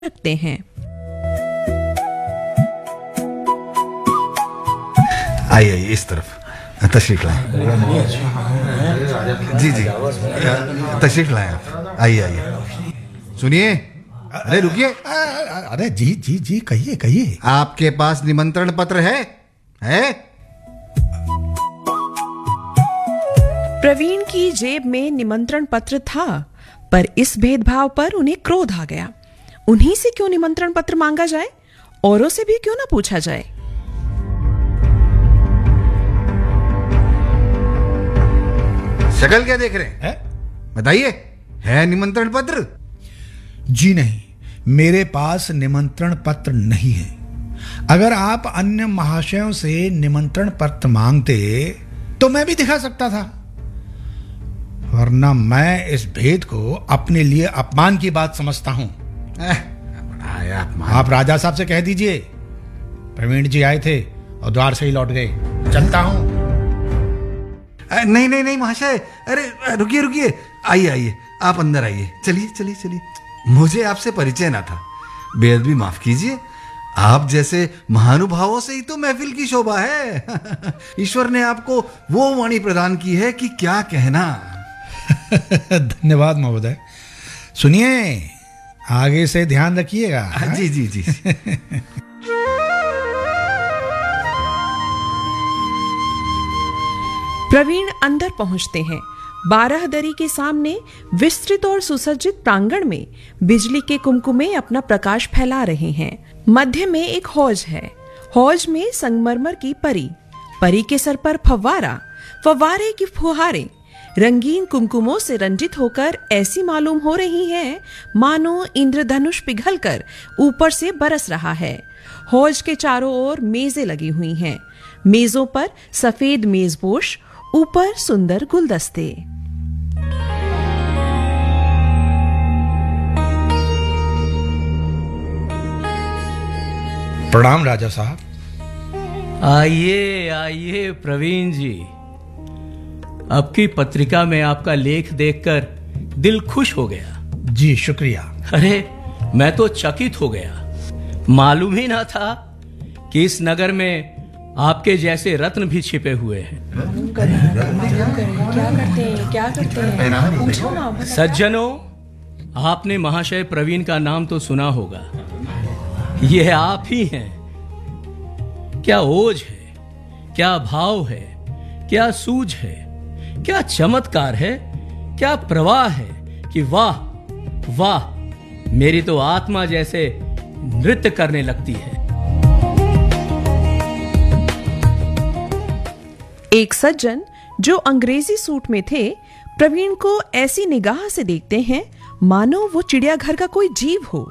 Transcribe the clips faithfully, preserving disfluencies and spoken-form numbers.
रखते हैं। आइए आइए इस तरफ तशरीफ लाएं। जी जी तशरीफ लाएं आप। आइए आइए। सुनिए, अरे रुकिए। अरे जी जी जी कहिए कहिए। आपके पास निमंत्रण पत्र है? है? प्रवीण की जेब में निमंत्रण पत्र था, पर इस भेदभाव पर उन्हें क्रोध आ गया। उन्हीं से क्यों निमंत्रण पत्र मांगा जाए, औरों से भी क्यों ना पूछा जाए। शक्ल क्या देख रहे हैं? बताइए, है निमंत्रण पत्र? जी नहीं, मेरे पास निमंत्रण पत्र नहीं है। अगर आप अन्य महाशयों से निमंत्रण पत्र मांगते तो मैं भी दिखा सकता था, वरना मैं इस भेद को अपने लिए अपमान की बात समझता हूं। आप राजा साहब से कह दीजिए प्रवीण जी आए थे और द्वार से ही लौट गए। चलता हूं। नहीं नहीं नहीं महाशय, अरे रुकिए रुकिए। आइए आइए, आप अंदर आइए। चलिए चलिए चलिए। मुझे आपसे परिचय ना था, बेअदबी माफ कीजिए। आप जैसे महानुभावों से ही तो महफिल की शोभा है। ईश्वर ने आपको वो वाणी प्रदान की है कि क्या कहना। धन्यवाद महोदय। सुनिए, आगे से ध्यान रखिएगा। जी जी जी। प्रवीण अंदर पहुंचते हैं। बारहदरी के सामने विस्तृत और सुसज्जित प्रांगण में बिजली के कुमकुमे अपना प्रकाश फैला रहे हैं। मध्य में एक हौज है। हौज में संगमरमर की परी, परी के सर पर फव्वारा, फव्वारे की फुहारें रंगीन कुमकुमों से रंजित होकर ऐसी मालूम हो रही हैं मानो इंद्रधनुष पिघलकर ऊपर से बरस रहा है। हौज के चारों ओर मेजें लगी हुई हैं। मेजों पर सफेद मेजपोश, ऊपर सुंदर गुलदस्ते। प्रणाम राजा साहब। आइए आइए प्रवीण जी, अब की पत्रिका में आपका लेख देखकर दिल खुश हो गया। जी शुक्रिया। अरे मैं तो चकित हो गया। मालूम ही ना था कि इस नगर में आपके जैसे रत्न भी छिपे हुए हैं। क्या करते हैं, क्या करते हैं? पूछो ना। सज्जनों, आपने महाशय प्रवीण का नाम तो सुना होगा। ये आप ही हैं। क्या ओज है, क्या भाव है, क्या सूझ है, क्या चमत्कार है, क्या प्रवाह है कि वाह वाह, मेरी तो आत्मा जैसे नृत्य करने लगती है। एक सज्जन जो अंग्रेजी सूट में थे, प्रवीण को ऐसी निगाह से देखते हैं मानो वो चिड़ियाघर का कोई जीव हो।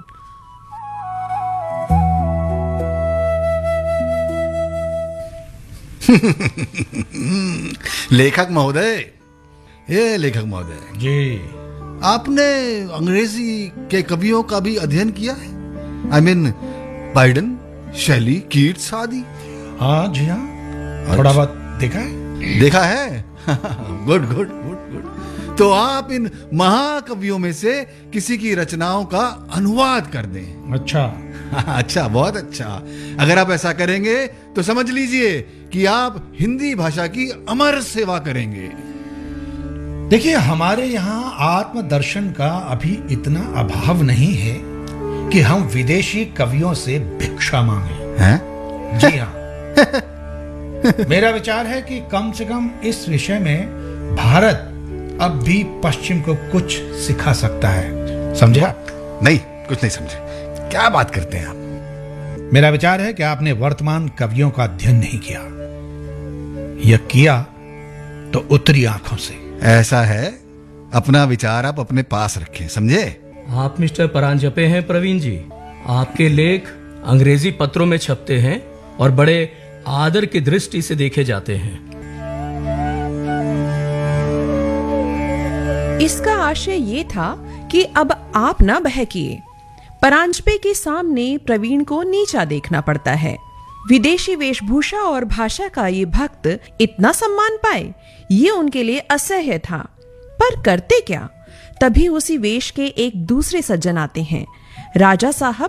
लेखक महोदय, ये लेखक महोदय जी, आपने अंग्रेजी के कवियों का भी अध्ययन किया है? आई मीन बाइडन, शैली, कीट्स आदि। हाँ जी हाँ, थोड़ा बहुत देखा है। देखा है? Good good good good. तो आप इन महाकवियों में से किसी की रचनाओं का अनुवाद कर दें। अच्छा अच्छा, बहुत अच्छा। अगर आप ऐसा करेंगे तो समझ लीजिए कि आप हिंदी भाषा की अमर सेवा करेंगे। देखिए, हमारे यहाँ आत्मदर्शन का अभी इतना अभाव नहीं है कि हम विदेशी कवियों से भिक्षा मांगे। हैं? जी हाँ। मेरा विचार है कि कम से कम इस विषय में भारत अब भी पश्चिम को कुछ सिखा सकता है। समझे आप? नहीं, कुछ नहीं समझे। क्या बात करते हैं आप? मेरा विचार है कि आपने वर्तमान कवियों का अध्ययन नहीं किया, यह किया तो उतरी आंखों से। ऐसा है, अपना विचार आप अपने पास रखें, समझे? आप मिस्टर परांजपे हैं प्रवीण जी। आपके लेख अंग्रेजी पत्रों में छपते हैं और बड़े आदर की दृष्टि से देखे जाते हैं। इसका आशय ये था कि अब आप ना बहकिए। परांजपे के सामने प्रवीण को नीचा देखना पड़ता है। विदेशी वेशभूषा और भाषा का ये भक्त इतना सम्मान पाए, ये उनके लिए असह्य था। पर करते क्या? तभी उसी वेश के एक दूसरे सज्जन आते हैं। राजा साहब